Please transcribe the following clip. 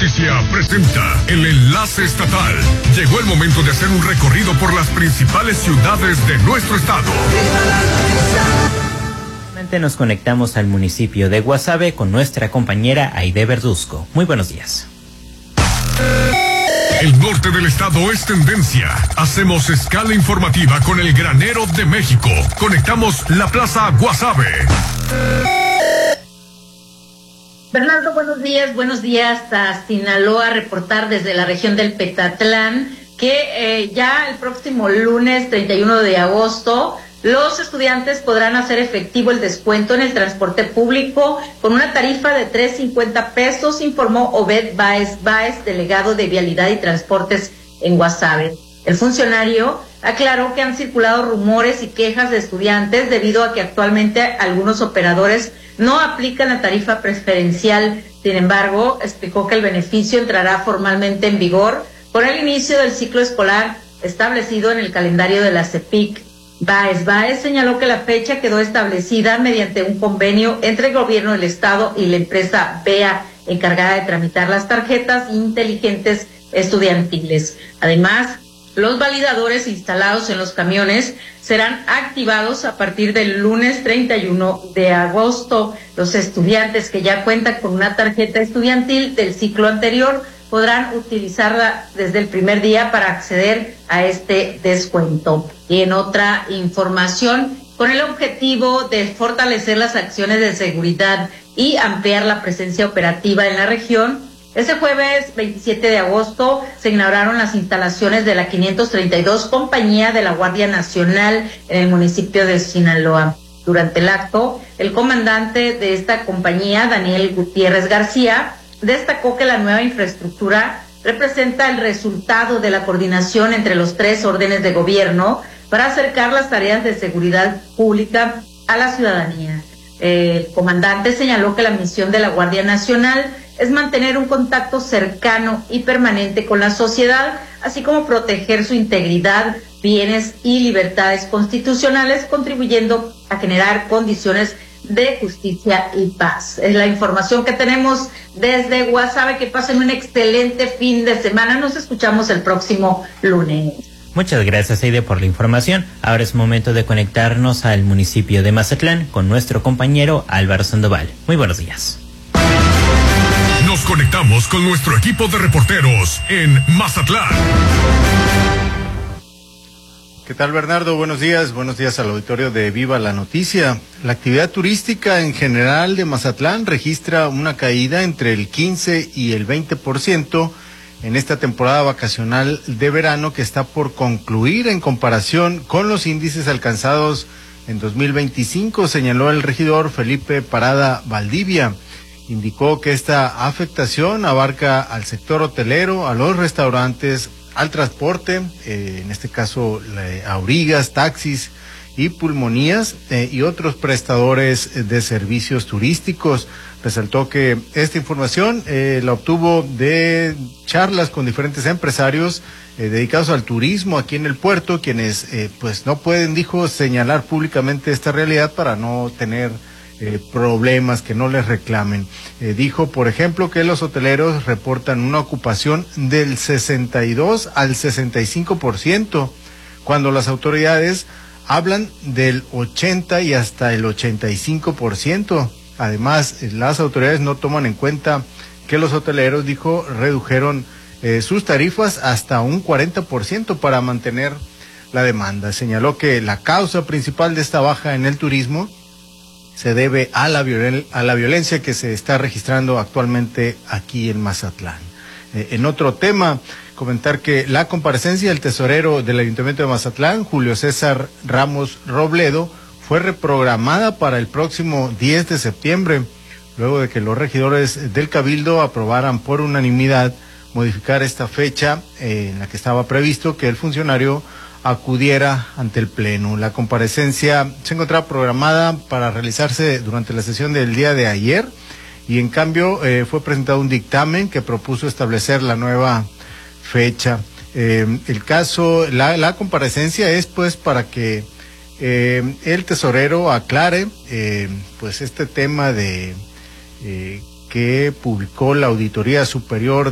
Noticia presenta el enlace estatal. Llegó el momento de hacer un recorrido por las principales ciudades de nuestro estado. Nos conectamos al municipio de Guasave con nuestra compañera Aide Verduzco. Muy buenos días. El norte del estado es tendencia. Hacemos escala informativa con el granero de México. Conectamos la plaza Guasave. Bernardo, buenos días a Sinaloa, reportar desde la región del Petatlán que ya el próximo lunes 31 de agosto los estudiantes podrán hacer efectivo el descuento en el transporte público con una tarifa de $3.50, informó Obed Báez, delegado de Vialidad y Transportes en Guasave. El funcionario aclaró que han circulado rumores y quejas de estudiantes debido a que actualmente algunos operadores no aplican la tarifa preferencial. Sin embargo, explicó que el beneficio entrará formalmente en vigor con el inicio del ciclo escolar establecido en el calendario de la CEPIC. Báez señaló que la fecha quedó establecida mediante un convenio entre el gobierno del estado y la empresa BEA, encargada de tramitar las tarjetas inteligentes estudiantiles. Además, los validadores instalados en los camiones serán activados a partir del lunes 31 de agosto. Los estudiantes que ya cuentan con una tarjeta estudiantil del ciclo anterior podrán utilizarla desde el primer día para acceder a este descuento. Y en otra información, con el objetivo de fortalecer las acciones de seguridad y ampliar la presencia operativa en la región, este jueves 27 de agosto se inauguraron las instalaciones de la 532 Compañía de la Guardia Nacional en el municipio de Sinaloa. Durante el acto, el comandante de esta compañía, Daniel Gutiérrez García, destacó que la nueva infraestructura representa el resultado de la coordinación entre los tres órdenes de gobierno para acercar las tareas de seguridad pública a la ciudadanía. El comandante señaló que la misión de la Guardia Nacional es mantener un contacto cercano y permanente con la sociedad, así como proteger su integridad, bienes y libertades constitucionales, contribuyendo a generar condiciones de justicia y paz. Es la información que tenemos desde Guasave. Que pasen un excelente fin de semana. Nos escuchamos el próximo lunes. Muchas gracias, Aide, por la información. Ahora es momento de conectarnos al municipio de Mazatlán con nuestro compañero Álvaro Sandoval. Muy buenos días. Nos conectamos con nuestro equipo de reporteros en Mazatlán. ¿Qué tal, Bernardo? Buenos días al auditorio de Viva la Noticia. La actividad turística en general de Mazatlán registra una caída entre el 15 y el 20% en esta temporada vacacional de verano que está por concluir en comparación con los índices alcanzados en 2025, señaló el regidor Felipe Parada Valdivia. Indicó que esta afectación abarca al sector hotelero, a los restaurantes, al transporte, en este caso aurigas, taxis y pulmonías y otros prestadores de servicios turísticos. Resaltó que esta información la obtuvo de charlas con diferentes empresarios dedicados al turismo aquí en el puerto, quienes pues no pueden, dijo, señalar públicamente esta realidad para no tener problemas, que no les reclamen. Dijo, por ejemplo, que los hoteleros reportan una ocupación del 62 al 65%, cuando las autoridades hablan del 80 y hasta el 85%. Además, las autoridades no toman en cuenta que los hoteleros, dijo, redujeron sus tarifas hasta un 40% para mantener la demanda. Señaló que la causa principal de esta baja en el turismo se debe a la violencia que se está registrando actualmente aquí en Mazatlán. En otro tema, comentar que la comparecencia del tesorero del Ayuntamiento de Mazatlán, Julio César Ramos Robledo, fue reprogramada para el próximo 10 de septiembre, luego de que los regidores del Cabildo aprobaran por unanimidad modificar esta fecha en la que estaba previsto que el funcionario acudiera ante el Pleno. La comparecencia se encontraba programada para realizarse durante la sesión del día de ayer y en cambio fue presentado un dictamen que propuso establecer la nueva fecha. La comparecencia es pues para que el tesorero aclare pues este tema de que publicó la Auditoría Superior